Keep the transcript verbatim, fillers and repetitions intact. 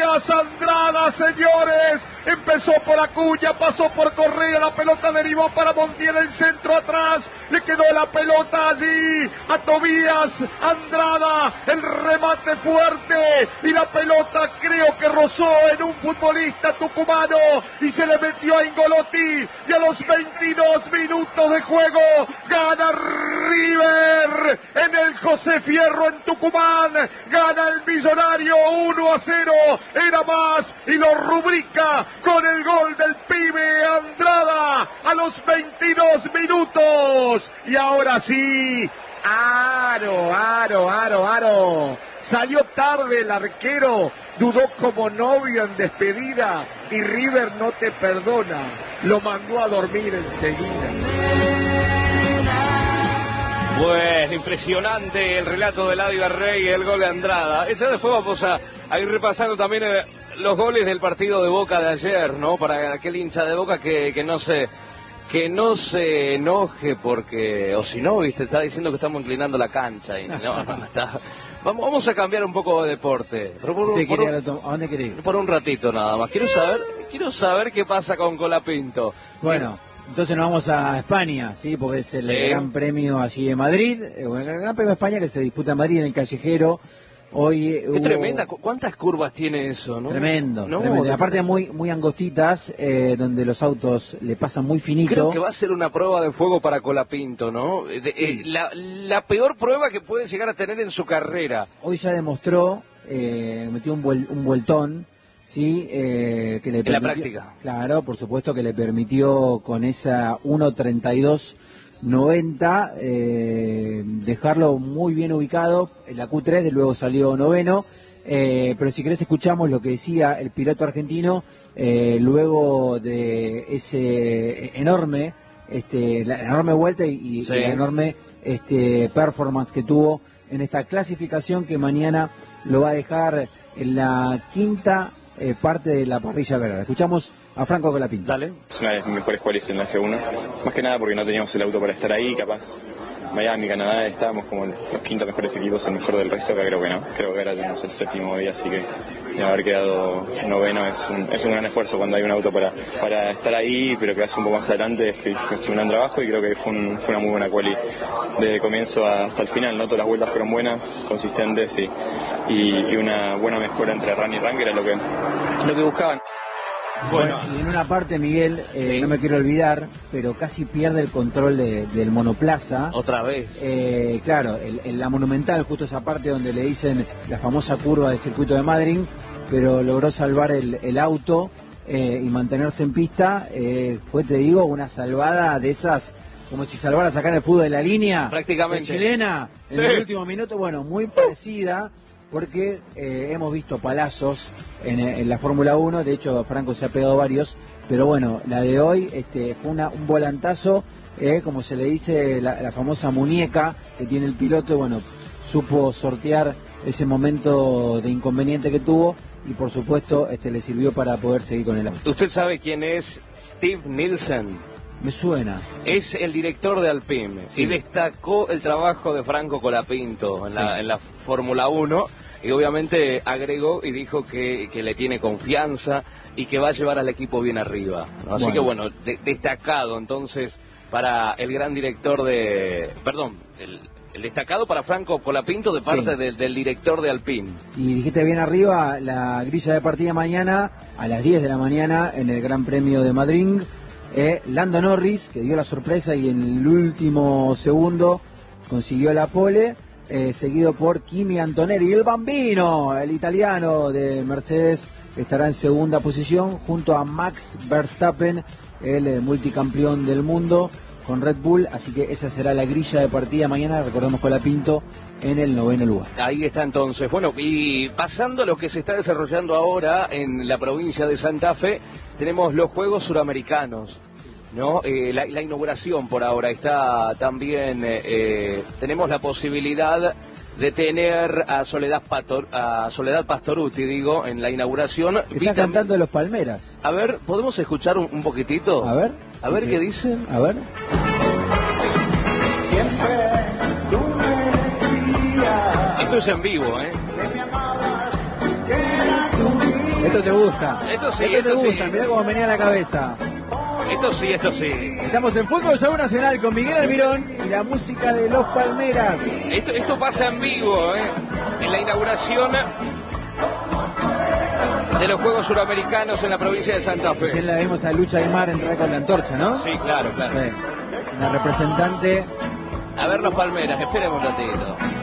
Díaz Andrada, señores. Empezó por Acuña, pasó por Correa, la pelota derivó para Montiel, el centro atrás, le quedó la pelota allí a Tobías Andrada, el remate fuerte y la pelota creo que rozó en un futbolista tucumano y se le metió a Ingolotti y a los veintidós minutos de juego gana River en el José Fierro en Tucumán, gana el Millonario uno a cero, era más y lo rubrica con el gol del pibe Andrada a los veintidós minutos. Y ahora sí, aro, aro, aro, aro. Salió tarde el arquero, dudó como novio en despedida y River no te perdona. Lo mandó a dormir enseguida. Bueno, impresionante el relato de Eladio Rey y el gol de Andrada. Ya después vamos a, a ir repasando también eh, los goles del partido de Boca de ayer, ¿no? Para aquel hincha de Boca que, que no se que no se enoje porque, o si no, viste, está diciendo que estamos inclinando la cancha y no, no está. Vamos, vamos a cambiar un poco de deporte. Por, por, ¿Usted por, quiere a, ¿A dónde quiere ir? Por un ratito nada más. Quiero saber, quiero saber qué pasa con Colapinto. Bueno, entonces nos vamos a España, sí, porque es el Sí. Gran Premio allí de Madrid, el Gran Premio de España que se disputa en Madrid en el Callejero. Hoy Qué hubo... tremenda, ¿cuántas curvas tiene eso, no? Tremendo, no, tremendo. de... Aparte muy muy angostitas, eh, donde los autos le pasan muy finito. Creo que va a ser una prueba de fuego para Colapinto, ¿no? De, Sí. eh, la, la peor prueba que puede llegar a tener en su carrera. Hoy ya demostró, eh, metió un, vuel, un vueltón, sí, eh, que le En permitió, la práctica. Claro, por supuesto que le permitió con esa uno treinta y dos noventa eh, dejarlo muy bien ubicado en la Q tres, de luego salió noveno. Eh, pero si querés escuchamos lo que decía el piloto argentino eh, luego de ese enorme este la enorme vuelta y, Sí. y la enorme este performance que tuvo en esta clasificación que mañana lo va a dejar en la quinta eh, parte de la parrilla verde. Escuchamos a Franco Colapinto. Dale. Es una de las mejores cuales en la F uno, más que nada porque no teníamos el auto para estar ahí, capaz Miami, Canadá, estábamos como los quintos mejores equipos, el mejor del resto, que creo que no, creo que ahora tenemos el séptimo hoy, así que y haber quedado noveno es un, es un gran esfuerzo cuando hay un auto para, para estar ahí, pero que hace un poco más adelante, es que hicimos un gran trabajo y creo que fue, un, fue una muy buena quali desde el comienzo hasta el final, ¿no? Todas las vueltas fueron buenas, consistentes y, y, y una buena mejora entre run y run, que era lo que, lo que buscaban. Bueno, y en una parte, Miguel, eh, Sí. no me quiero olvidar, pero casi pierde el control de, del monoplaza. Otra vez. Eh, claro, el, el- la Monumental, justo esa parte donde le dicen la famosa curva del circuito de Madrid, pero logró salvar el, el auto eh, y mantenerse en pista. Eh, fue, te digo, una salvada de esas, como si salvara a sacar el fútbol de la línea. Prácticamente. De chilena, en Sí. el último minuto, bueno, muy parecida. Porque eh, hemos visto palazos en, en la Fórmula uno, de hecho Franco se ha pegado varios, pero bueno, la de hoy este, fue una, un volantazo, eh, como se le dice, la, la famosa muñeca que tiene el piloto, y bueno, supo sortear ese momento de inconveniente que tuvo y por supuesto este, le sirvió para poder seguir con el auto. ¿Usted sabe quién es Steve Nielsen? Me suena. Es el director de Alpine Sí. y destacó el trabajo de Franco Colapinto en la, Sí. en la Fórmula uno y obviamente agregó y dijo que, que le tiene confianza y que va a llevar al equipo bien arriba, ¿no? Así Bueno. que bueno, de- destacado entonces para el gran director de... Perdón, el, el destacado para Franco Colapinto de parte Sí. del, del director de Alpine. Y dijiste bien arriba, la grilla de partida mañana a las diez de la mañana en el Gran Premio de Madrid. Eh, Lando Norris, que dio la sorpresa y en el último segundo consiguió la pole, eh, seguido por Kimi Antonelli, el bambino, el italiano de Mercedes, estará en segunda posición junto a Max Verstappen, el eh, multicampeón del mundo con Red Bull, así que esa será la grilla de partida mañana, recordemos Colapinto en el noveno lugar. Ahí está entonces. Bueno, y pasando a lo que se está desarrollando ahora en la provincia de Santa Fe, tenemos los Juegos Suramericanos, ¿no? Eh, la, la inauguración por ahora está también, eh, eh, tenemos la posibilidad de tener a Soledad, Pator, a Soledad Pastoruti, digo, en la inauguración. Está Vi tam- cantando Los Palmeras. A ver, ¿podemos escuchar un, un poquitito? A ver. A Sí, ver sí. qué dicen. A ver. Esto es en vivo, ¿eh? Esto te gusta. Esto sí, esto, esto te sí. gusta. Mirá cómo venía la cabeza. Esto sí, esto sí. Estamos en Fútbol Show Nacional con Miguel Almirón y la música de Los Palmeras. Esto, esto pasa en vivo, ¿eh? En la inauguración de los Juegos Suramericanos en la provincia de Santa Fe. Recién la vimos a Lucha Aymar entrar con la antorcha, ¿no? Sí, claro, claro. Sí. Una representante. A ver los Palmeras, esperemos un ratito.